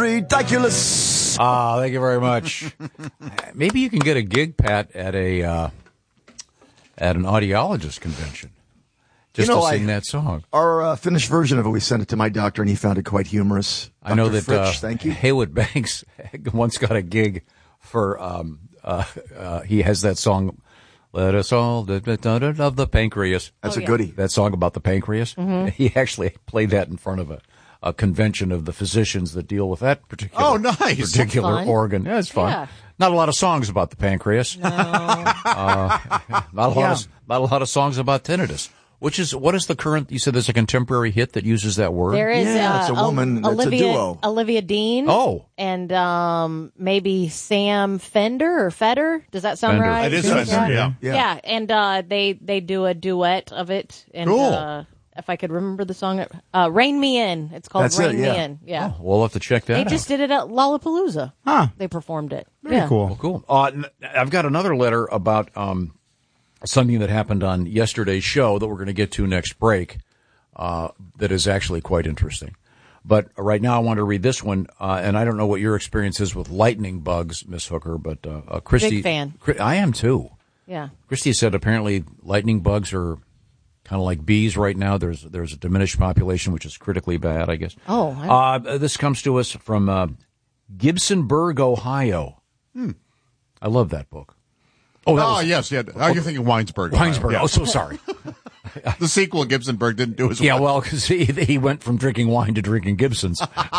ridiculous. Thank you very much. Maybe you can get a gig, Pat, at an audiologist convention. Just to sing that song. Our finished version of it, we sent it to my doctor, and he found it quite humorous. I know that Fritsch, thank you. Haywood Banks once got a gig for, he has that song, Let Us All of the Pancreas. That's a goodie. That song about the pancreas. Mm-hmm. He actually played that in front of a convention of the physicians that deal with that particular, particular organ. Yeah, it's fun. Yeah. Not a lot of songs about the pancreas. No. Not a lot of songs about tinnitus. What is the current, you said there's a contemporary hit that uses that word? There is it's a woman, it's a duo. Olivia Dean. Oh. And maybe Sam Fender or Feder. Does that sound Fender. right? It is Fender, yeah. And they do a duet of it. And, cool. If I could remember the song, Rain Me In. It's called Rain Me In. Yeah. Oh, we'll have to check that out. They just did it at Lollapalooza. Huh. They performed it. Very cool. Well, cool. I've got another letter about something that happened on yesterday's show that we're going to get to next break that is actually quite interesting. But right now I want to read this one, and I don't know what your experience is with lightning bugs, Miss Hooker, but Christy... Big fan. I am, too. Yeah. Christy said apparently lightning bugs are kind of like bees right now. There's a diminished population, which is critically bad, I guess. Oh. This comes to us from Gibsonburg, Ohio. I love that book. Yes. Yeah. You're thinking Weinsberg. Weinsberg. Yeah. Oh, so sorry. The sequel, Gibsonburg, didn't do as well. Yeah, well, because he went from drinking wine to drinking Gibsons.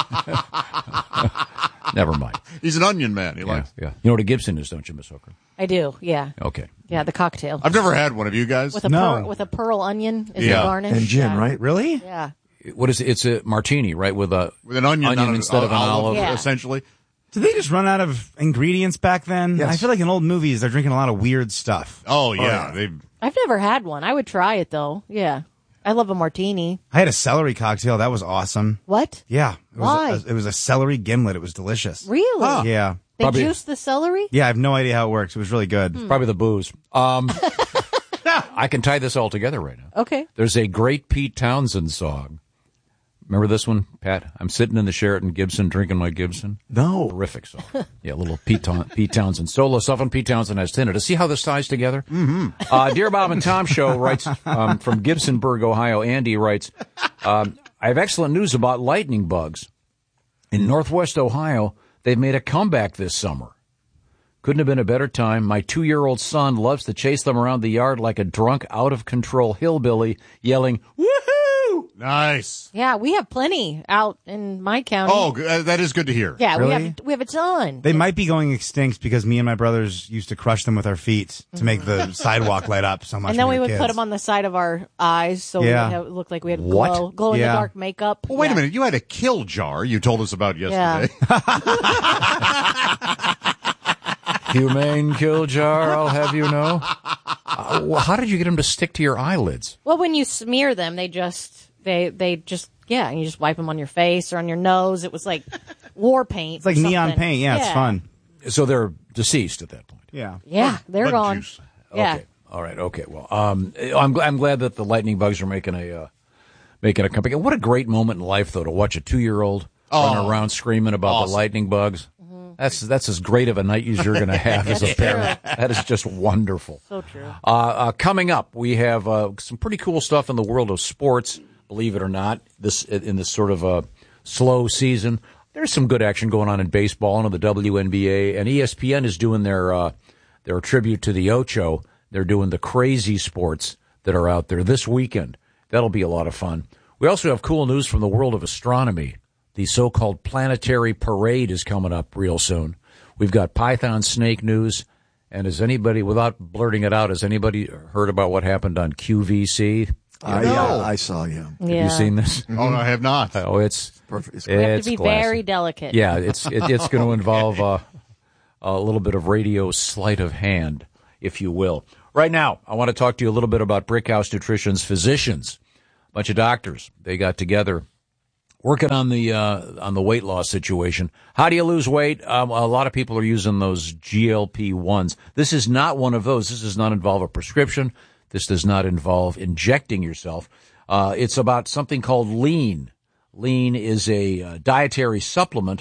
Never mind. He's an onion man. He likes. Yeah. You know what a Gibson is, don't you, Miss Hooker? I do, yeah. Okay. Yeah, the cocktail. I've never had one of you guys. With a pearl onion is the garnish. And gin, right? Really? Yeah. What is it? It's a martini, right? With an onion instead of an olive. Yeah. Essentially. Did they just run out of ingredients back then? Yes. I feel like in old movies they're drinking a lot of weird stuff. Oh, yeah. I've never had one. I would try it, though. Yeah. I love a martini. I had a celery cocktail. That was awesome. What? Yeah. Why? It was a celery gimlet. It was delicious. Really? Yeah. They juice the celery? Yeah, I have no idea how it works. It was really good. Probably the booze. I can tie this all together right now. Okay. There's a great Pete Townsend song. Remember this one, Pat? I'm sitting in the Sheraton Gibson drinking my Gibson. No. Terrific song. Yeah, a little Pete Townsend solo stuff, and Pete Townsend has tinnitus. See how this ties together? Mm-hmm. Dear Bob and Tom Show writes from Gibsonburg, Ohio. Andy writes, I have excellent news about lightning bugs. In Northwest Ohio, they've made a comeback this summer. Couldn't have been a better time. My 2-year-old son loves to chase them around the yard like a drunk, out-of-control hillbilly, yelling, "Woohoo!" Nice. Yeah, we have plenty out in my county. Oh, that is good to hear. Yeah, Really? we have a ton. They might be going extinct because me and my brothers used to crush them with our feet to make the sidewalk light up so much. And then when we were would kids. put them on the side of our eyes so Yeah. it looked like we had What? glow in the Yeah. dark makeup. Well, wait a minute. You had a kill jar you told us about yesterday. Humane kill jar, I'll have you know. How did you get them to stick to your eyelids? Well, when you smear them, they just yeah, and you just wipe them on your face or on your nose. It was like war paint. It's like or neon something. paint. Yeah, it's fun. So they're deceased at that point. Yeah. Yeah, they're Bug gone. juice. Yeah. Okay. All right. Okay. Well, I'm glad that the lightning bugs are making a comeback. And what a great moment in life, though, to watch a 2-year-old run around screaming about the lightning bugs. That's as great of a night as you're going to have as a parent. That is just wonderful. So true. Coming up, we have some pretty cool stuff in the world of sports. Believe it or not, in this sort of slow season, there's some good action going on in baseball and on the WNBA. And ESPN is doing their tribute to the Ocho. They're doing the crazy sports that are out there this weekend. That'll be a lot of fun. We also have cool news from the world of astronomy. The so-called planetary parade is coming up real soon. We've got Python snake news. And has anybody, without blurting it out, has anybody heard about what happened on QVC? Yeah, I saw, yeah. Have you seen this? Oh, no, I have not. Oh, it's Perfect. We have to be classic. very delicate. Yeah, it's going to involve a little bit of radio sleight of hand, if you will. Right now, I want to talk to you a little bit about Brickhouse Nutrition's physicians. A bunch of doctors. They got together working on the weight loss situation. How do you lose weight? A lot of people are using those GLP-1s. This is not one of those. This does not involve a prescription. This does not involve injecting yourself. It's about something called Lean. Lean is a dietary supplement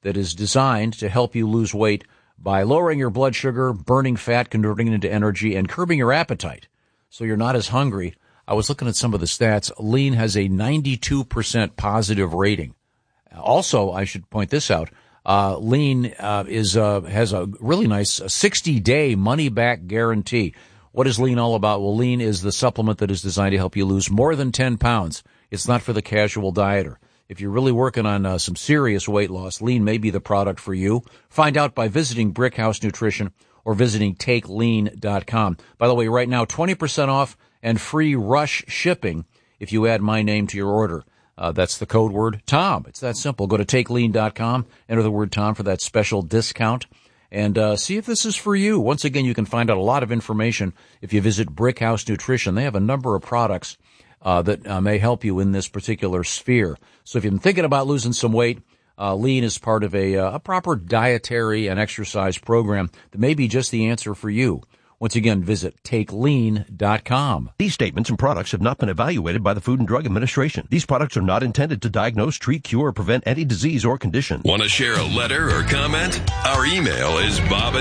that is designed to help you lose weight by lowering your blood sugar, burning fat, converting it into energy, and curbing your appetite so you're not as hungry. I was looking at some of the stats. Lean has a 92% positive rating. Also, I should point this out. Lean has a really nice 60-day money-back guarantee. What is Lean all about? Well, Lean is the supplement that is designed to help you lose more than 10 pounds. It's not for the casual dieter. If you're really working on some serious weight loss, Lean may be the product for you. Find out by visiting Brickhouse Nutrition or visiting TakeLean.com. By the way, right now, 20% off and free rush shipping if you add my name to your order. That's the code word Tom. It's that simple. Go to TakeLean.com, enter the word Tom for that special discount, and see if this is for you. Once again, you can find out a lot of information if you visit Brickhouse Nutrition. They have a number of products that may help you in this particular sphere. So if you've been thinking about losing some weight, Lean is part of a proper dietary and exercise program that may be just the answer for you. Once again, visit TakeLean.com. These statements and products have not been evaluated by the Food and Drug Administration. These products are not intended to diagnose, treat, cure, or prevent any disease or condition. Want to share a letter or comment? Our email is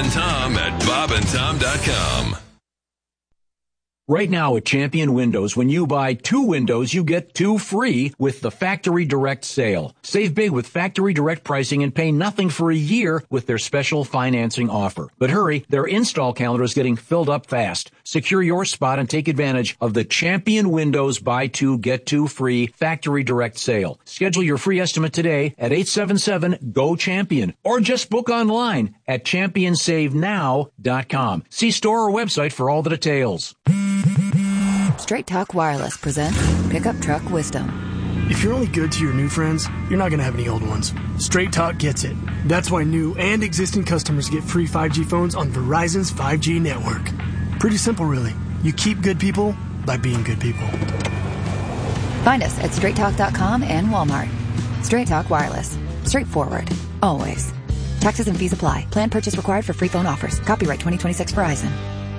bobandtom@bobandtom.com. Right now at Champion Windows, when you buy 2 windows, you get 2 free with the Factory Direct sale. Save big with Factory Direct pricing and pay nothing for a year with their special financing offer. But hurry, their install calendar is getting filled up fast. Secure your spot and take advantage of the Champion Windows buy 2, get 2 free Factory Direct sale. Schedule your free estimate today at 877-GO-CHAMPION or just book online at ChampionSaveNow.com. See store or website for all the details. Straight Talk Wireless presents Pickup Truck Wisdom. If you're only good to your new friends, you're not going to have any old ones. Straight Talk gets it. That's why new and existing customers get free 5G phones on Verizon's 5G network. Pretty simple, really. You keep good people by being good people. Find us at straighttalk.com and Walmart. Straight Talk Wireless. Straightforward. Always. Taxes and fees apply. Plan purchase required for free phone offers. Copyright 2026 Verizon.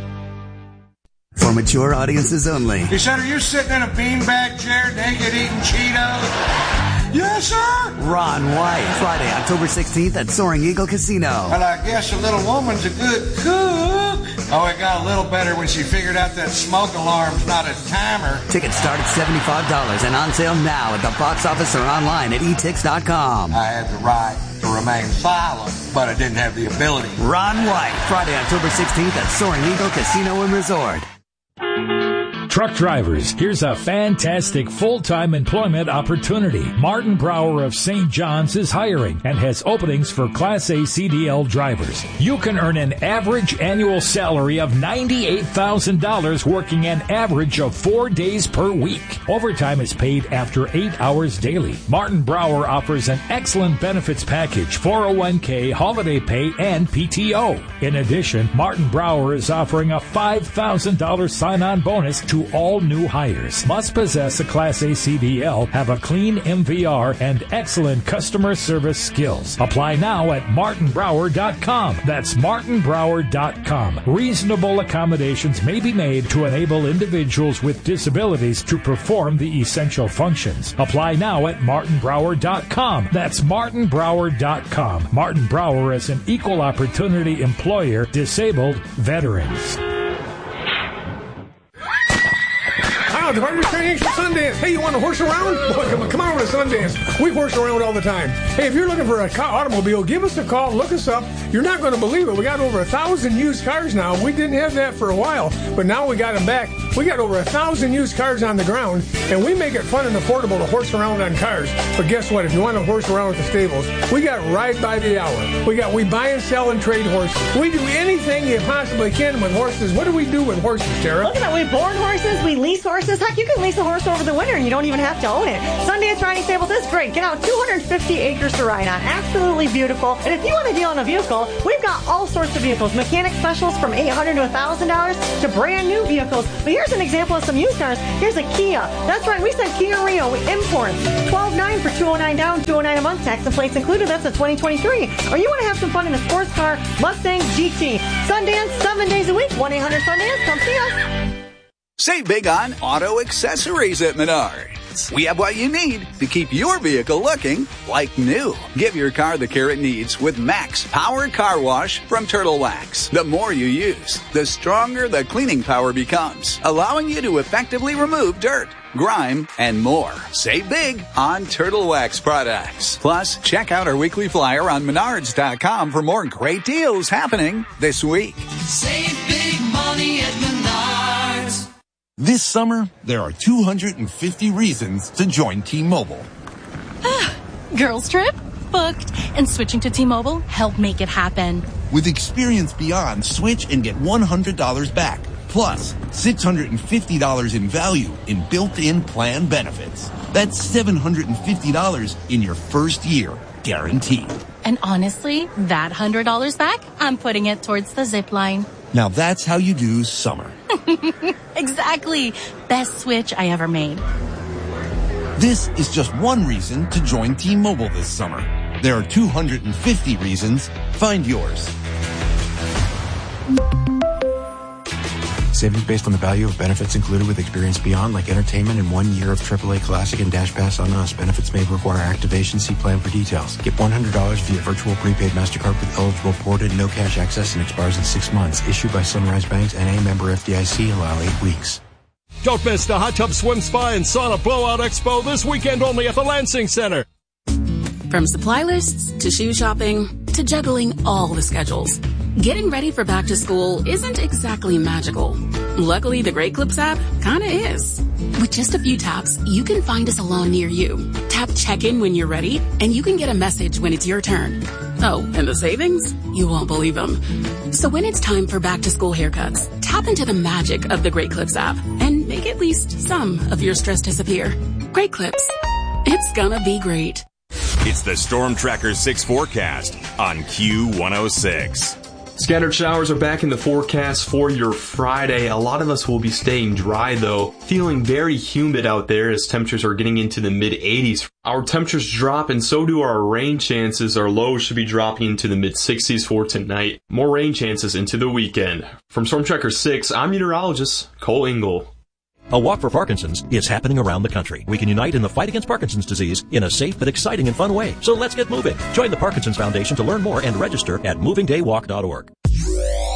For mature audiences only. He said, are you sitting in a beanbag chair naked eating Cheetos? Yes, sir. Ron White, Friday, October 16th at Soaring Eagle Casino. Well, I guess a little woman's a good cook. Oh, it got a little better when she figured out that smoke alarm's not a timer. Tickets start at $75 and on sale now at the box office or online at etix.com. I had the right to remain silent, but I didn't have the ability. Ron White, Friday, October 16th at Soaring Eagle Casino and Resort. Truck drivers, here's a fantastic full-time employment opportunity. Martin Brower of St. John's is hiring and has openings for Class A CDL drivers. You can earn an average annual salary of $98,000 working an average of 4 days per week. Overtime is paid after 8 hours daily. Martin Brower offers an excellent benefits package, 401k, holiday pay, and PTO. In addition, Martin Brower is offering a $5,000 sign-on bonus to all new hires. Must possess a Class A CDL, have a clean MVR, and excellent customer service skills. Apply now at martinbrower.com. That's martinbrower.com. Reasonable accommodations may be made to enable individuals with disabilities to perform the essential functions. Apply now at martinbrower.com. That's martinbrower.com. Martin Brower is an equal opportunity employer, disabled veterans. The Partners Training for Sundance. Hey, you want to horse around? Well, come on to Sundance. We horse around all the time. Hey, if you're looking for an automobile, give us a call. Look us up. You're not going to believe it. We got over 1,000 used cars now. We didn't have that for a while, but now we got them back. We got over 1,000 used cars on the ground, and we make it fun and affordable to horse around on cars. But guess what? If you want to horse around with the stables, we got Ride by the Hour. We buy and sell and trade horses. We do anything you possibly can with horses. What do we do with horses, Tara? Look at that. We board horses. We lease horses. Heck, you can lease a horse over the winter and you don't even have to own it. Sundance Riding Stables is great. Get out 250 acres to ride on. Absolutely beautiful. And if you want to deal on a vehicle, we've got all sorts of vehicles. Mechanic specials from $800 to $1,000 to brand new vehicles. But here's an example of some used cars. Here's a Kia. That's right. We sent Kia Rio with imports. $12,900 for $209 down, $209 a month. Tax and plates included. That's a 2023. Or you want to have some fun in a sports car, Mustang GT. Sundance, 7 days a week. 1-800-SUNDANCE. Come see us. Save big on auto accessories at Menards. We have what you need to keep your vehicle looking like new. Give your car the care it needs with Max Power Car Wash from Turtle Wax. The more you use, the stronger the cleaning power becomes, allowing you to effectively remove dirt, grime, and more. Save big on Turtle Wax products. Plus, check out our weekly flyer on Menards.com for more great deals happening this week. Save big money at Menards. This summer, there are 250 reasons to join T-Mobile. Girls trip? Booked. And switching to T-Mobile helped make it happen. With Experience Beyond, switch and get $100 back. Plus, $650 in value in built-in plan benefits. That's $750 in your first year, guaranteed. And honestly, that $100 back, I'm putting it towards the zip line. Now that's how you do summer. Exactly. Best switch I ever made. This is just one reason to join T-Mobile this summer. There are 250 reasons. Find yours. Savings based on the value of benefits included with Experience Beyond, like entertainment and 1 year of AAA Classic and Dash Pass on Us. Benefits may require activation. See plan for details. Get $100 via virtual prepaid MasterCard with eligible ported, no cash access, and expires in 6 months. Issued by Sunrise Banks, N.A. member FDIC. Allow 8 weeks. Don't miss the Hot Tub Swim Spa and Sauna Blowout Expo this weekend only at the Lansing Center. From supply lists to shoe shopping to juggling all the schedules, getting ready for back to school isn't exactly magical. Luckily, the Great Clips app kinda is. With just a few taps, you can find a salon near you. Tap check-in when you're ready, and you can get a message when it's your turn. Oh, and the savings? You won't believe them. So when it's time for back to school haircuts, tap into the magic of the Great Clips app and make at least some of your stress disappear. Great Clips. It's gonna be great. It's the Storm Tracker 6 forecast on Q106. Scattered showers are back in the forecast for your Friday. A lot of us will be staying dry though. Feeling very humid out there as temperatures are getting into the mid-80s. Our temperatures drop and so do our rain chances. Our lows should be dropping into the mid-60s for tonight. More rain chances into the weekend. From Storm Tracker 6, I'm meteorologist Cole Engel. A Walk for Parkinson's is happening around the country. We can unite in the fight against Parkinson's disease in a safe but exciting and fun way. So let's get moving. Join the Parkinson's Foundation to learn more and register at movingdaywalk.org.